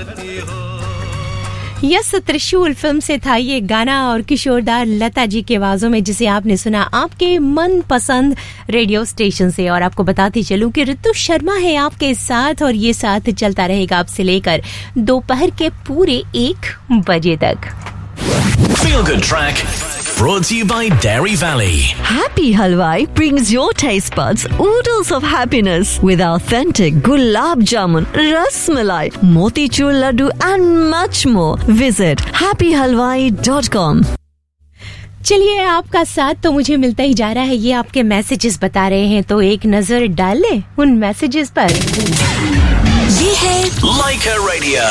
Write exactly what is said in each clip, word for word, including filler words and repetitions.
करती हो। यस, त्रिशूल फिल्म से था ये गाना और किशोरदार लता जी की आवाजों में, जिसे आपने सुना आपके मन पसंद रेडियो स्टेशन से। और आपको बताती चलूं कि ऋतु शर्मा है आपके साथ और ये साथ चलता रहेगा आपसे लेकर दोपहर के पूरे एक बजे तक। Feel Good Track brought to you by Dairy Valley. Happy Halwai brings your taste buds oodles of happiness with authentic gulab jamun, ras malai, motichur laddu and much more. Visit happy halwai dot com. चलिए, आपका साथ तो मुझे मिलता ही जा रहा है, ये आपके मैसेजेस बता रहे हैं, तो एक नजर डाल ले उन मैसेजेस पर। ये है Laika Radio.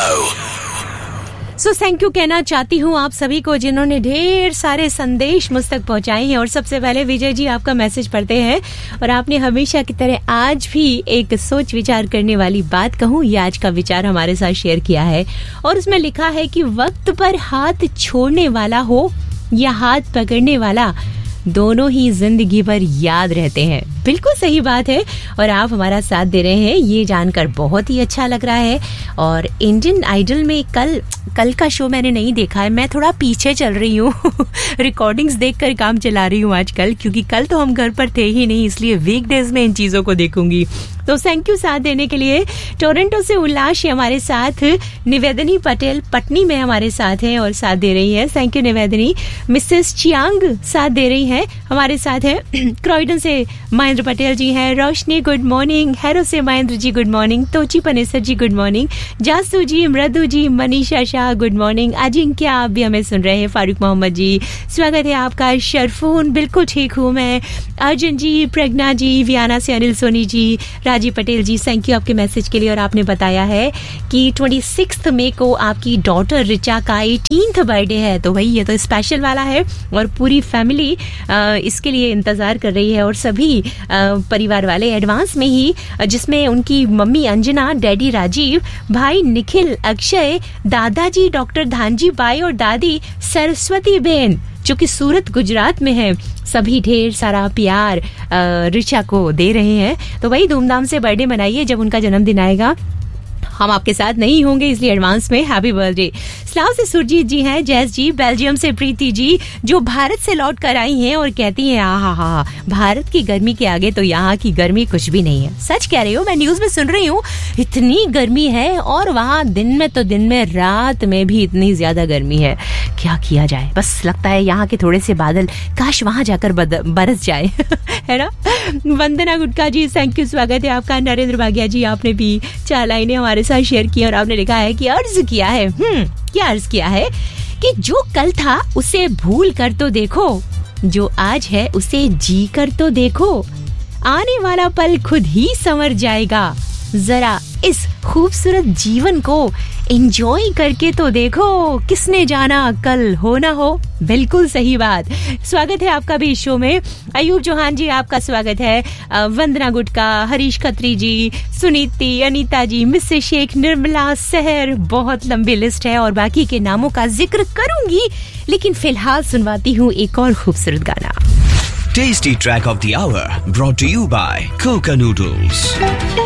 So thank you कहना चाहती हूँ आप सभी को जिन्होंने ढेर सारे संदेश मुझ तक पहुंचाए हैं। और सबसे पहले विजय जी आपका मैसेज पढ़ते हैं, और आपने हमेशा की तरह आज भी एक सोच विचार करने वाली बात कहूँ, ये आज का विचार हमारे साथ शेयर किया है। और उसमें लिखा है कि वक्त पर हाथ छोड़ने वाला हो या हाथ पकड़ने वाला, दोनों ही जिंदगी भर याद रहते हैं। बिल्कुल सही बात है, और आप हमारा साथ दे रहे हैं, ये जानकर बहुत ही अच्छा लग रहा है। और इंडियन आइडल में कल कल का शो मैंने नहीं देखा है, मैं थोड़ा पीछे चल रही हूँ रिकॉर्डिंग्स देखकर काम चला रही हूँ आजकल, क्योंकि कल तो हम घर पर थे ही नहीं, इसलिए वीकडेज में इन चीज़ों को देखूंगी। तो थैंक यू साथ देने के लिए। टोरंटो से उल्लास हमारे साथ, निवेदनी पटेल पटनी में हमारे साथ हैं और साथ दे रही है। Thank you निवेदनी। मिसेस चियांग साथ दे रही हैं, हमारे साथ है। क्रॉयडन से महेंद्र पटेल जी हैं। रोशनी गुड मॉर्निंग। हैरो से Mahendra ji good morning. तोची Panesar जी गुड मॉर्निंग। जासू जी, मृदु जी, मनीषा शाह गुड मॉर्निंग। अजिंक्य आप भी हमें सुन रहे हैं। फारूक मोहम्मद जी स्वागत है आपका। शरफून बिल्कुल ठीक हूँ मैं। अर्जुन जी, प्रज्ञा जी, वियाना से अनिल सोनी जी, राजीव पटेल जी, थैंक यू आपके मैसेज के लिए। और आपने बताया है कि छब्बीस मई को आपकी डॉटर रिचा का अठारहवां बर्थडे है, तो भाई ये तो स्पेशल वाला है और पूरी फैमिली इसके लिए इंतजार कर रही है, और सभी परिवार वाले एडवांस में ही, जिसमें उनकी मम्मी अंजना, डैडी राजीव, भाई निखिल, अक्षय, दादाजी डॉक्टर धानजी बाई और दादी सरस्वती बेन जो कि सूरत गुजरात में है, सभी ढेर सारा प्यार रिचा को दे रहे हैं। तो वही धूमधाम से बर्थडे मनाइए, जब उनका जन्मदिन आएगा हम आपके साथ नहीं होंगे, इसलिए एडवांस में हैप्पी बर्थडे। स्लाव से सुरजीत जी हैं, जैस जी, बेल्जियम से प्रीति जी जो भारत से लौट कर आई हैं और कहती हैं आ हा हा भारत की गर्मी के आगे तो यहाँ की गर्मी कुछ भी नहीं है। सच कह रही हो, मैं न्यूज में सुन रही हूँ, इतनी गर्मी है, और वहाँ दिन में तो दिन में, रात में भी इतनी ज्यादा गर्मी है। क्या किया जाए, बस लगता है यहाँ के थोड़े से बादल काश वहां जाकर बरस जाए है ना। वंदना गुटका जी, थैंक यू, स्वागत है आपका। नरेंद्र भाग्या जी, आपने भी चार लाइनें हमारे साथ शेयर की और आपने लिखा है कि अर्ज किया है, हम्म क्या अर्ज किया है कि जो कल था उसे भूल कर तो देखो, जो आज है उसे जी कर तो देखो, आने वाला पल खुद ही संवर जाएगा, जरा इस खूबसूरत जीवन को एंजॉय करके तो देखो, किसने जाना कल हो ना हो। बिल्कुल सही बात। स्वागत है आपका भी शो में। अयूब चौहान जी, आपका स्वागत है। वंदना गुटका, हरीश खत्री जी, सुनीति, अनीता जी, मिसेस शेख, निर्मला, सहर, बहुत लंबी लिस्ट है और बाकी के नामों का जिक्र करूंगी, लेकिन फिलहाल सुनवाती हूँ एक और खूबसूरत गाना। Tasty Track of the Hour brought to you by Coca Noodles.